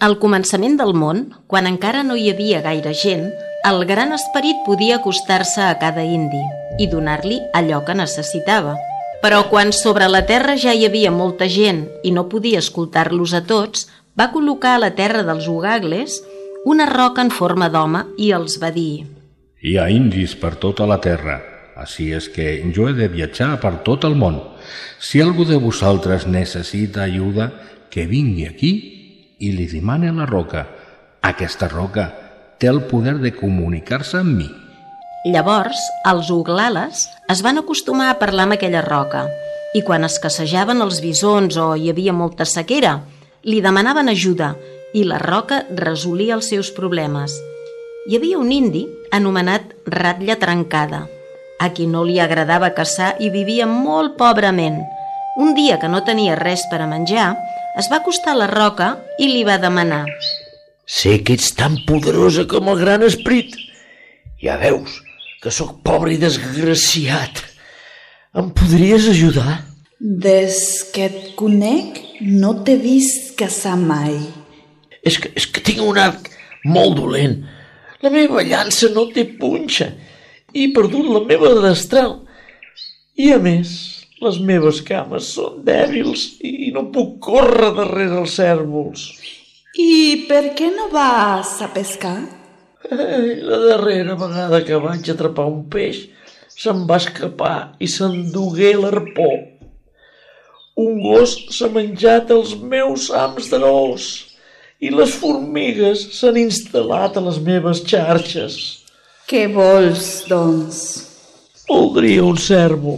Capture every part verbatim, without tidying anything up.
Al començament del món, quan encara no hi havia gaire gent, el Gran Esperit podia acostar-se a cada indi i donar-li allò que necessitava. Però quan sobre la terra ja hi havia molta gent i no podia escoltar-los a tots, va col·locar a la terra dels Ugagles una roca en forma d'home i els va dir: Hi ha indis per tota la terra, així és que jo he de viatjar per tot el món. Si algú de vosaltres necessita ajuda, que vingui aquí i li demane a la roca. Aquesta roca té el poder de comunicar-se amb mi. Llavors, els Uglales es van acostumar a parlar amb aquella roca i quan escassejaven els bisons o hi havia molta sequera, li demanaven ajuda i la roca resolia els seus problemes. Hi havia un indi anomenat Ratlla Trencada, a qui no li agradava caçar i vivia molt pobrament. Un dia que no tenia res per a menjar, es va acostar a la roca i li va demanar: Sé que ets tan poderosa com el Gran Esperit. Ja veus que sóc pobre i desgraciat. Em podries ajudar? Des que et conec, no t'he vist caçar mai. És que, és que tinc un arc molt dolent. La meva llança no té punxa i he perdut la meva destral. I a més, les meves cames són dèbils i no puc córrer darrere els cérvols. I per què no vas a pescar? La darrera vegada que vaig atrapar un peix se'm va escapar i s'endugué l'arpó. Un gos s'ha menjat els meus hams d'arròs i les formigues s'han instal·lat a les meves xarxes. Què vols, doncs? Voldria un cérvol.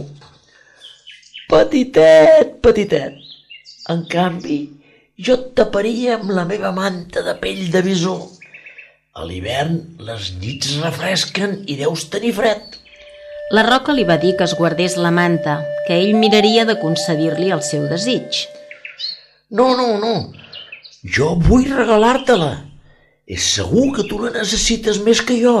Petitet, petitet. En canvi, jo et taparia amb la meva manta de pell de bisó. A l'hivern les nits refresquen i deus tenir fred. La roca li va dir que es guardés la manta, que ell miraria de concedir-li el seu desig. No, no, no. Jo vull regalar-te-la. És segur que tu la necessites més que jo.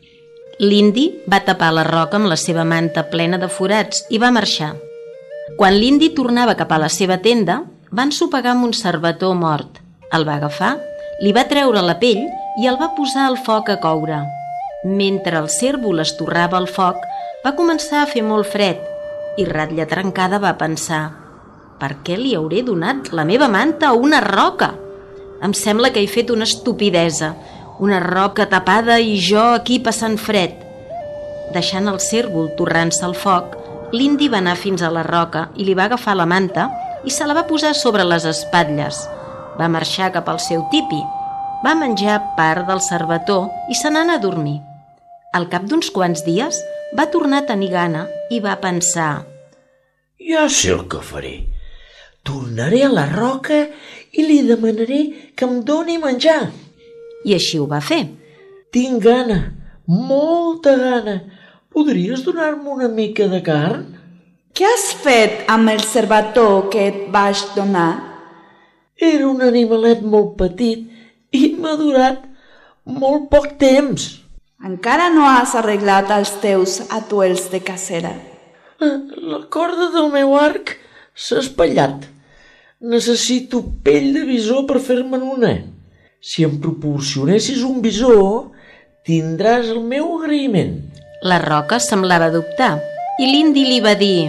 L'indi va tapar la roca amb la seva manta plena de forats i va marxar. Quan l'indi tornava cap a la seva tenda, va ensopegar amb un cervató mort. El va agafar, li va treure la pell i el va posar al foc a coure. Mentre el cérvol es torrava al foc, va començar a fer molt fred i Ratlla Trencada va pensar: per què li hauré donat la meva manta a una roca? Em sembla que he fet una estupidesa, una roca tapada i jo aquí passant fred. Deixant el cérvol torrant-se al foc, l'indi va anar fins a la roca i li va agafar la manta i se la va posar sobre les espatlles. Va marxar cap al seu tipi, va menjar part del cervató i se n'anà a dormir. Al cap d'uns quants dies va tornar a tenir gana i va pensar: ja sé el que faré. Tornaré a la roca i li demanaré que em doni menjar. I així ho va fer. Tinc gana, molta gana. Podries donar-me una mica de carn? Què has fet amb el cervató que et vaig donar? Era un animalet molt petit i m'ha durat molt poc temps. Encara no has arreglat els teus atuells de cacera. La corda del meu arc s'ha espatllat. Necessito pell de bisó per fer-me'n una. Si em proporcionessis un bisó, tindràs el meu agraïment. La roca semblava dubtar i l'indi li va dir: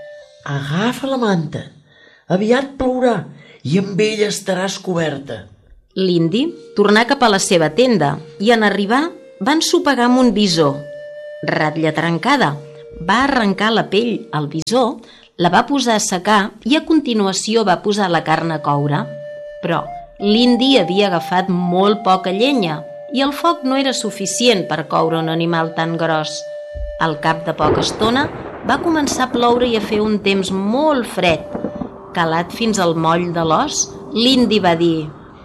agafa la manta, aviat plourà i amb ella estaràs coberta. L'indi tornà cap a la seva tenda i en arribar va ensopegar amb un bisó. Ratlla Trencada va arrencar la pell al bisó, la va posar a secar i a continuació va posar la carn a coure. Però l'indi havia agafat molt poca llenya i el foc no era suficient per coure un animal tan gros. Al cap de poca estona va començar a ploure i a fer un temps molt fred. Calat fins al moll de l'os, l'indi va dir: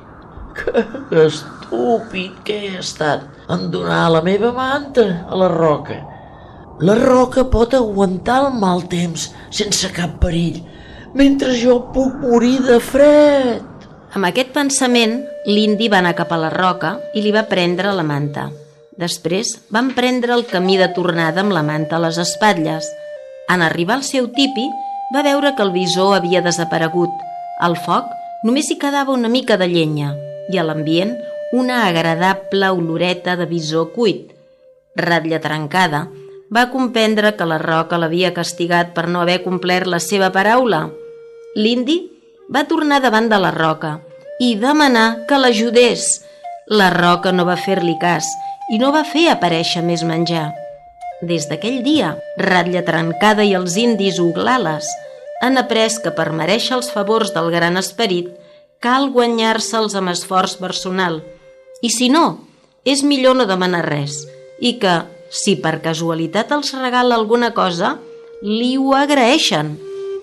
que estúpid que he estat en donar la meva manta a la roca. La roca pot aguantar el mal temps sense cap perill, mentre jo puc morir de fred. Amb aquest pensament, l'indi va anar cap a la roca i li va prendre la manta. Després van prendre el camí de tornada amb la manta a les espatlles. En arribar al seu tipi, va veure que el bisó havia desaparegut. Al foc només hi quedava una mica de llenya i a l'ambient una agradable oloreta de visó cuit. Ratlla Trencada va comprendre que la Roca l'havia castigat per no haver complert la seva paraula. L'indi va tornar davant de la Roca i demanar que l'ajudés. La Roca no va fer-li cas i no va fer aparèixer més menjar. Des d'aquell dia, Ratlla Trencada i els indis Uglales han après que per merèixer els favors del Gran Esperit cal guanyar-se'ls amb esforç personal. I si no, és millor no demanar res i que, si per casualitat els regala alguna cosa, li ho agraeixen.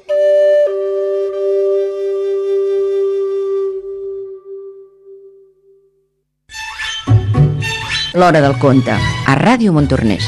L'Hora del Conte, a Ràdio Montornès.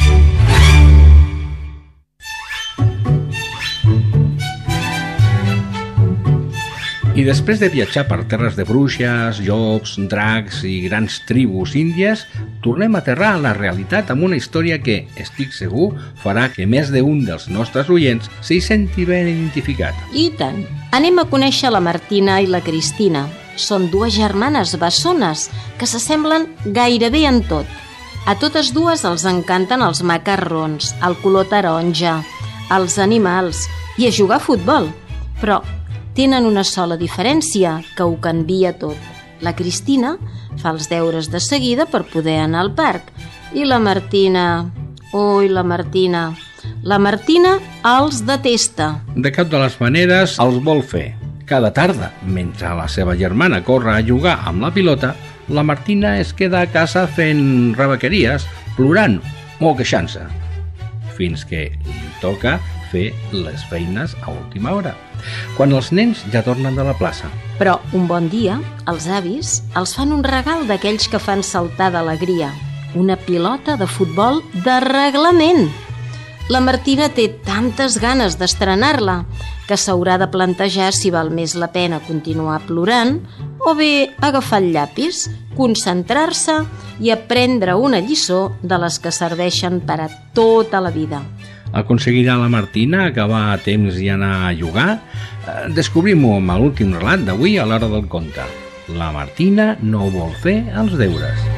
I després de viatjar per terres de bruixes, llops, dracs i grans tribus índies, tornem a aterrar a la realitat amb una història que, estic segur, farà que més d'un dels nostres oients s'hi senti ben identificat. I tant! Anem a conèixer la Martina i la Cristina. Són dues germanes bessones que s'assemblen gairebé en tot. A totes dues els encanten els macarrons, el color taronja, els animals i a jugar a futbol. Però tenen una sola diferència que ho canvia tot. La Cristina fa els deures de seguida per poder anar al parc i la Martina... Ui, la Martina... La Martina els detesta. De cap de les maneres els vol fer. Cada tarda, mentre la seva germana corre a jugar amb la pilota, la Martina es queda a casa fent rebequeries, plorant o queixant-se, fins que li toca fer les feines a última hora, quan els nens ja tornen de la plaça. Però un bon dia, els avis els fan un regal d'aquells que fan saltar d'alegria, una pilota de futbol de reglament. La Martina té tantes ganes d'estrenar-la que s'haurà de plantejar si val més la pena continuar plorant o bé agafar el llapis, concentrar-se i aprendre una lliçó de les que serveixen per a tota la vida. Aconseguirà la Martina acabar a temps i anar a jugar? Descobrim-ho amb l'últim relat d'avui a l'Hora del Conte. La Martina no vol fer els deures.